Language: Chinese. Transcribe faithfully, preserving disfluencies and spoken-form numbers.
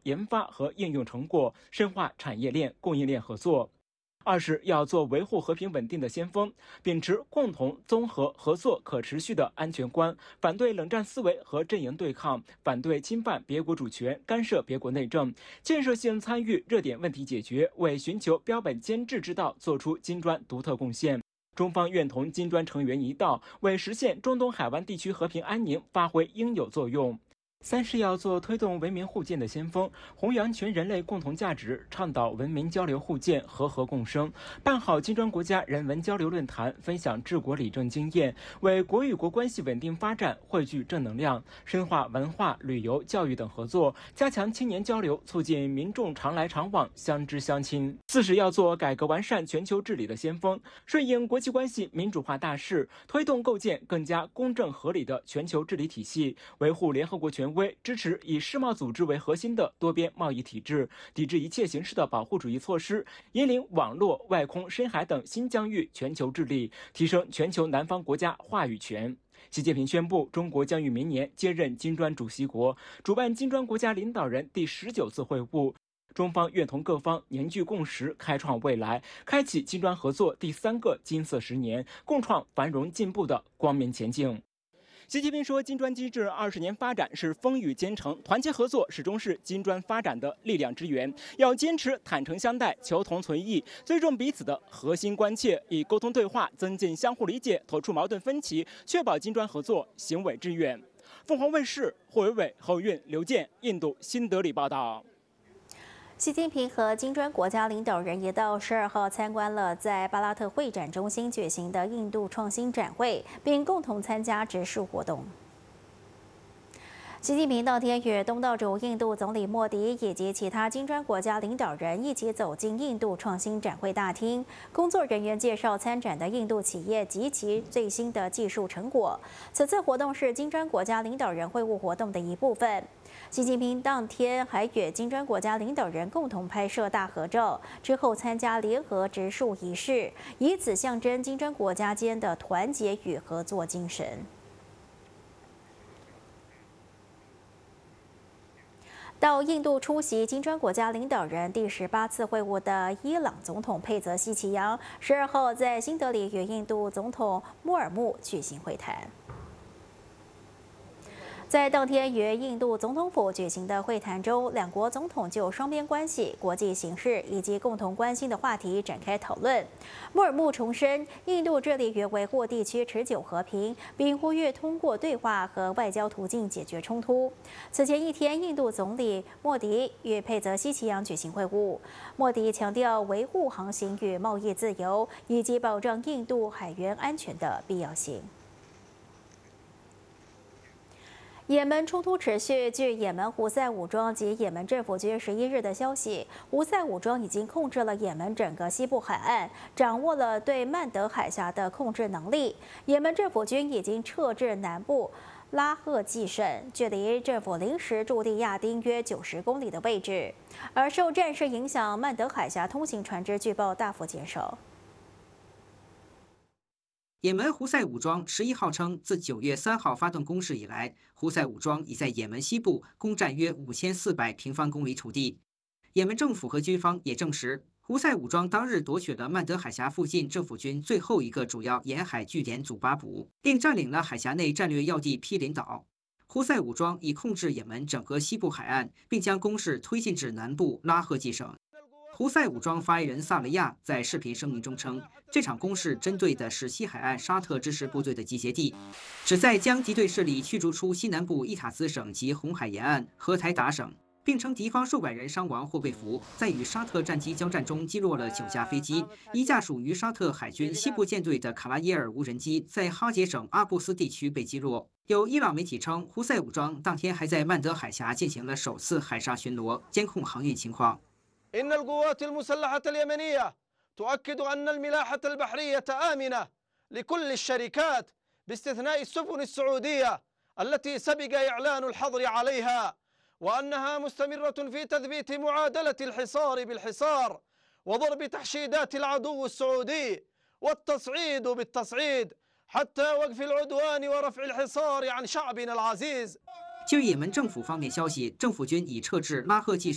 研发和应用成果，深化产业链、供应链合作。二是要做维护和平稳定的先锋，秉持共同、综合、合作、可持续的安全观，反对冷战思维和阵营对抗，反对侵犯别国主权、干涉别国内政，建设性参与热点问题解决，为寻求标本兼治之道做出金砖独特贡献。中方愿同金砖成员一道，为实现中东海湾地区和平安宁发挥应有作用。三是要做推动文明互鉴的先锋，弘扬全人类共同价值，倡导文明交流互鉴、和合共生，办好金砖国家人文交流论坛，分享治国理政经验，为国与国关系稳定发展汇聚正能量，深化文化、旅游、教育等合作，加强青年交流，促进民众常来常往、相知相亲。四是要做改革完善全球治理的先锋，顺应国际关系民主化大势，推动构建更加公正合理的全球治理体系，维护联合国权威，支持以世贸组织为核心的多边贸易体制，抵制一切形式的保护主义措施，引领网络、外空、深海等新疆域全球治理，提升全球南方国家话语权。习近平宣布，中国将于明年接任金砖主席国，主办金砖国家领导人第十九次会晤。中方愿同各方凝聚共识，开创未来，开启金砖合作第三个金色十年，共创繁荣进步的光明前景。习近平说，金砖机制二十年发展是风雨兼程，团结合作始终是金砖发展的力量之源。要坚持坦诚相待、求同存异，尊重彼此的核心关切，以沟通对话增进相互理解，妥处矛盾分歧，确保金砖合作行稳致远。凤凰卫视霍伟伟、侯运、刘健，印度新德里报道。 习近平和金砖国家领导人也到十二号参观了在巴拉特会展中心举行的印度创新展会，并共同参加植树活动。习近平当天与东道主印度总理莫迪以及其他金砖国家领导人一起走进印度创新展会大厅，工作人员介绍参展的印度企业及其最新的技术成果。此次活动是金砖国家领导人会晤活动的一部分。习近平当天还与金砖国家领导人共同拍摄大合照，之后参加联合植树仪式，以此象征金砖国家间的团结与合作精神。到印度出席金砖国家领导人第十八次会晤的伊朗总统佩泽西奇扬，十二号在新德里与印度总统穆尔穆举行会谈。在当天与印度总统府举行的会谈中，两国总统就双边关系、国际形势以及共同关心的话题展开讨论。穆尔穆重申，印度致力于维护地区持久和平，并呼吁通过对话和外交途径解决冲突。此前一天，印度总理莫迪与佩泽西奇扬举行会晤。莫迪强调维护航行与贸易自由以及保障印度海员安全的必要性。也门冲突持续。据也门胡塞武装及也门政府军十一日的消息，胡塞武装已经控制了也门整个西部海岸，掌握了对曼德海峡的控制能力。也门政府军已经撤至南部拉赫季省，距离政府临时驻地亚丁约九十公里的位置。而受战事影响，曼德海峡通行船只据报大幅减少。 也门胡塞武装十一号称，自九月三号发动攻势以来，胡塞武装已在也门西部攻占约五千四百平方公里土地。也门政府和军方也证实，胡塞武装当日夺取了曼德海峡附近政府军最后一个主要沿海据点祖巴卜，并占领了海峡内战略要地毗邻岛。胡塞武装已控制也门整个西部海岸，并将攻势推进至南部拉赫季省。胡塞武装发言人萨雷亚在视频声明中称，这场攻势针对的是西海岸沙特支持部队的集结地，旨在将敌对势力驱逐出西南部伊塔兹省及红海沿岸和台达省，并称敌方数百人伤亡或被俘，在与沙特战机交战中击落了九架飞机，一架属于沙特海军西部舰队的卡拉耶尔无人机在哈杰省阿布斯地区被击落。有伊朗媒体称，胡塞武装当天还在曼德海峡进行了首次海沙巡逻，监控航运情况。 إن القوات المسلحة اليمنية تؤكد أن الملاحة البحرية آمنة لكل الشركات باستثناء السفن السعودية التي سبق إعلان الحظر عليها، وأنها مستمرة في تثبيت معادلة الحصار بالحصار وضرب تحشيدات العدو السعودي والتصعيد بالتصعيد حتى وقف العدوان ورفع الحصار عن شعبنا العزيز。 据也门政府方面消息，政府军已撤至拉赫季